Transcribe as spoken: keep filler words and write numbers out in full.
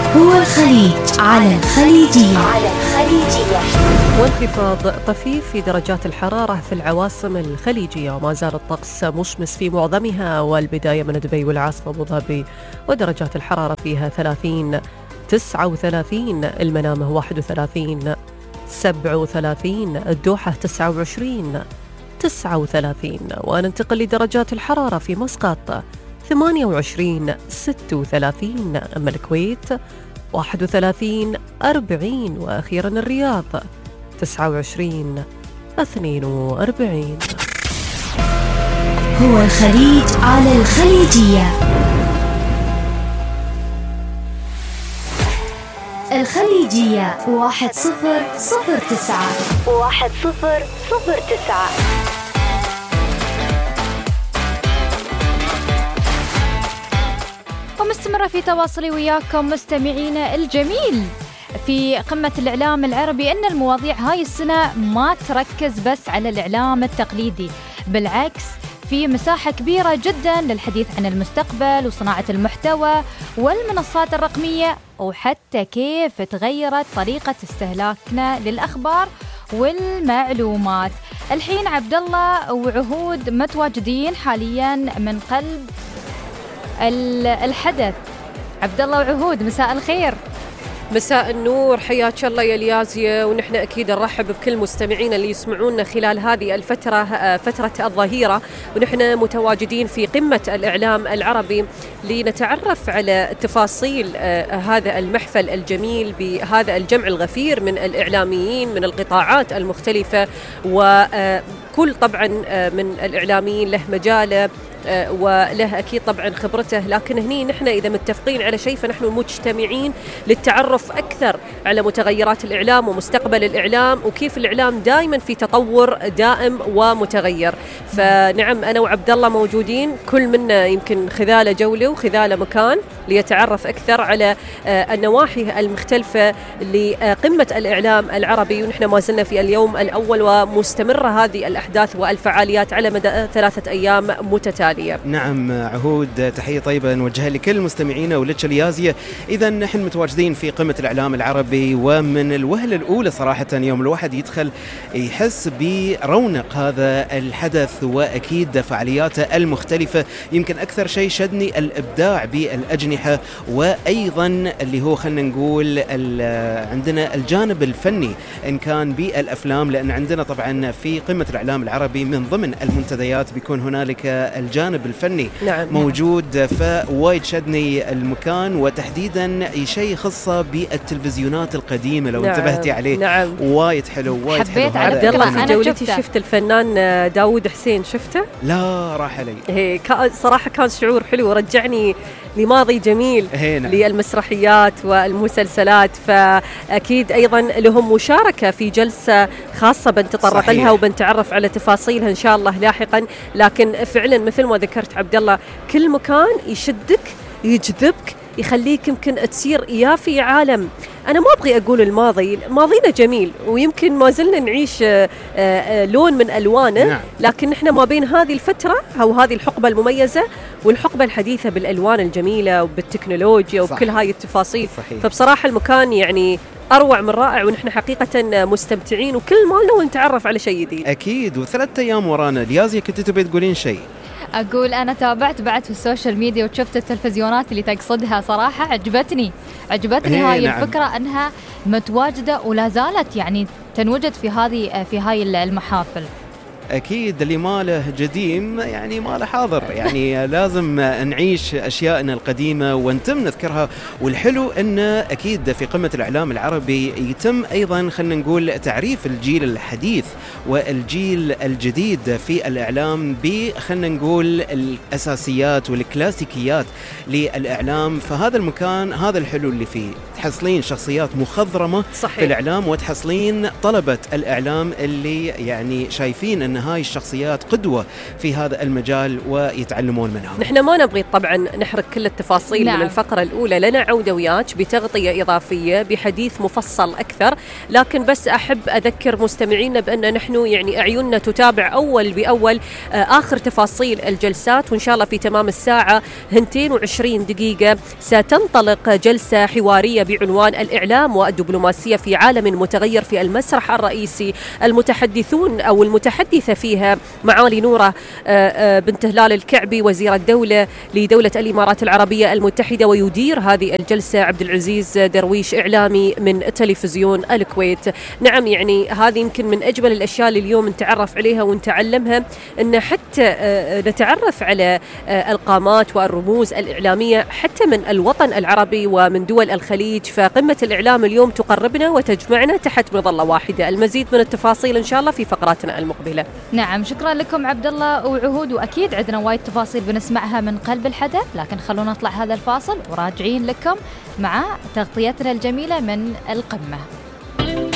هو الخليج على الخليجية. على الخليجية. وانخفاض طفيف في درجات الحرارة في العواصم الخليجية، وما زال الطقس مشمس في معظمها، والبداية من دبي والعاصمة أبو ظبي ودرجات الحرارة فيها ثلاثين تسعة وثلاثين، المنامة واحد وثلاثين سبعة وثلاثين، الدوحة تسعة وعشرين تسعة وثلاثين. وننتقل لدرجات الحرارة في مسقط ثمانية وعشرين ستة وثلاثين، أما الكويت واحد وثلاثين أربعين، وأخيرا الرياض تسعة وعشرين اثنين وأربعين. هو الخليج على الخليجية. الخليجية واحد صفر صفر تسعة واحد صفر صفر تسعة. ومستمرة في تواصلي وياكم مستمعينا الجميل في قمة الإعلام العربي، أن المواضيع هاي السنة ما تركز بس على الإعلام التقليدي، بالعكس في مساحة كبيرة جدا للحديث عن المستقبل وصناعة المحتوى والمنصات الرقمية، وحتى كيف تغيرت طريقة استهلاكنا للأخبار والمعلومات. الحين عبد الله وعهود متواجدين حاليا من قلب الحدث. عبد الله وعهود، مساء الخير. مساء النور، حياك الله يا اليازية. ونحن أكيد نرحب بكل مستمعينا اللي يسمعونا خلال هذه الفترة، فترة الظهيرة، ونحن متواجدين في قمة الإعلام العربي لنتعرف على تفاصيل هذا المحفل الجميل بهذا الجمع الغفير من الإعلاميين من القطاعات المختلفة، وكل طبعا من الإعلاميين له مجاله وله أكيد طبعا خبرته، لكن هني نحن إذا متفقين على شيء فنحن مجتمعين للتعرف أكثر على متغيرات الإعلام ومستقبل الإعلام، وكيف الإعلام دائما في تطور دائم ومتغير. فنعم أنا وعبد الله موجودين، كل منا يمكن خذاله جولة وخذاله مكان ليتعرف أكثر على النواحي المختلفة لقمة الإعلام العربي. ونحن ما زلنا في اليوم الأول ومستمرة هذه الأحداث والفعاليات على مدى ثلاثة أيام متتالية. نعم عهود، تحية طيبة نوجهها لكل مستمعينا ولك اليازية. إذا نحن متواجدين في قمة الإعلام العربي، ومن الوهلة الأولى صراحة يوم الواحد يدخل يحس برونق هذا الحدث وأكيد فعالياته المختلفة. يمكن أكثر شيء شدني الإبداع بالأجنحة، وأيضا اللي هو خلنا نقول عندنا الجانب الفني إن كان بالأفلام، لأن عندنا طبعا في قمة الإعلام العربي من ضمن المنتديات بيكون هنالك الجانب الفني نعم. موجود. فوايد شدني المكان، وتحديدا شيء خاصة بالتلفزيونات القديمة لو نعم. انتبهتي عليه. نعم. وايد حلو، وايد حلو. حبيت عبد الله في جولتي شفت الفنان داود حسين، شفته؟ لا راح علي. هي صراحة كان شعور حلو، رجعني لماضي جميل هينا. للمسرحيات والمسلسلات. فأكيد أيضا لهم مشاركة في جلسة خاصة بنتطرق صحيح. لها وبنتعرف على تفاصيلها إن شاء الله لاحقا. لكن فعلا مثل ما ذكرت عبد الله، كل مكان يشدك يجذبك يخليك يمكن تسير إياه في عالم. أنا ما أبغي أقول الماضي، ماضينا جميل ويمكن ما زلنا نعيش لون من ألوانه. نعم. لكن إحنا ما بين هذه الفترة أو هذه الحقبة المميزة والحقبة الحديثة بالألوان الجميلة وبالتكنولوجيا وبكل هاي التفاصيل. صحيح. فبصراحة المكان يعني أروع من رائع، ونحن حقيقة مستمتعين وكل مالنا ونتعرف على شيء جديد. أكيد. وثلاثة أيام ورانا. اليازية كنت تبي تقولين شيء؟ أقول أنا تابعت بعد في السوشيال ميديا وشفت التلفزيونات اللي تقصدها، صراحة عجبتني عجبتني هاي نعم. الفكرة أنها متواجدة ولا زالت يعني تنوجد في هذه في هاي المحافل. أكيد اللي ماله قديم يعني ماله حاضر، يعني لازم نعيش أشياءنا القديمة ونتم نذكرها. والحلو أن أكيد في قمة الإعلام العربي يتم أيضا خلنا نقول تعريف الجيل الحديث والجيل الجديد في الإعلام بخلنا نقول الأساسيات والكلاسيكيات للإعلام. فهذا المكان هذا الحلو اللي فيه، تحصلين شخصيات مخضرمة صحيح. في الإعلام، وتحصلين طلبة الإعلام اللي يعني شايفين أن أن هاي الشخصيات قدوة في هذا المجال ويتعلمون منها. نحن ما نبغي طبعا نحرق كل التفاصيل نعم. من الفقرة الأولى، لنا عودة وياك بتغطية إضافية بحديث مفصل أكثر، لكن بس أحب أذكر مستمعينا بأن نحن يعني أعيننا تتابع أول بأول آخر تفاصيل الجلسات، وإن شاء الله في تمام الساعة اثنتين وعشرين دقيقة ستنطلق جلسة حوارية بعنوان الإعلام والدبلوماسية في عالم متغير في المسرح الرئيسي. المتحدثون أو المتحدثة فيها معالي نورة بنت هلال الكعبي وزير الدولة لدولة الإمارات العربية المتحدة، ويدير هذه الجلسة عبد العزيز درويش إعلامي من تلفزيون الكويت. نعم يعني هذه يمكن من أجمل الأشياء اللي اليوم نتعرف عليها ونتعلمها، أن حتى نتعرف على القامات والرموز الإعلامية حتى من الوطن العربي ومن دول الخليج. فقمة الإعلام اليوم تقربنا وتجمعنا تحت مظلة واحدة. المزيد من التفاصيل إن شاء الله في فقراتنا المقبلة. نعم شكرا لكم عبد الله وعهود، وأكيد عندنا وايد تفاصيل بنسمعها من قلب الحدث، لكن خلونا نطلع هذا الفاصل وراجعين لكم مع تغطيتنا الجميلة من القمة.